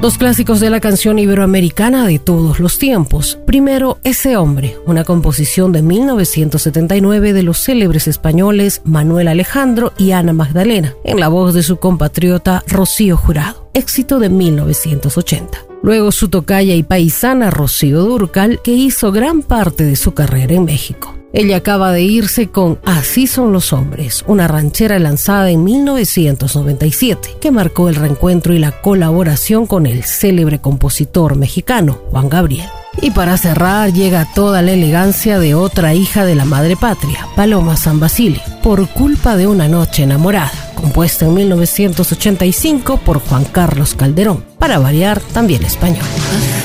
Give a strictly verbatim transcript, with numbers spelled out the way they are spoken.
Dos clásicos de la canción iberoamericana de todos los tiempos. Primero, Ese hombre, una composición de mil novecientos setenta y nueve de los célebres españoles Manuel Alejandro y Ana Magdalena, en la voz de su compatriota Rocío Jurado, éxito de mil novecientos ochenta. Luego su tocaya y paisana Rocío Dúrcal, que hizo gran parte de su carrera en México. Ella acaba de irse con Así son los hombres, una ranchera lanzada en mil novecientos noventa y siete, que marcó el reencuentro y la colaboración con el célebre compositor mexicano Juan Gabriel. Y para cerrar llega toda la elegancia de otra hija de la madre patria, Paloma San Basilio, Por culpa de una noche enamorada, compuesta en mil novecientos ochenta y cinco por Juan Carlos Calderón, para variar también español.